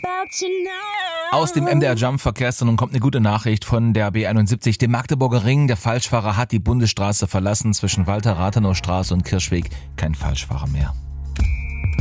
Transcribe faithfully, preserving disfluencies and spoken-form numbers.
Aus dem M D R Jump Verkehrszentrum kommt eine gute Nachricht von der B einundsiebzig, dem Magdeburger Ring. Der Falschfahrer hat die Bundesstraße verlassen zwischen Walter-Rathenau-Straße und Kirchweg. Kein Falschfahrer mehr.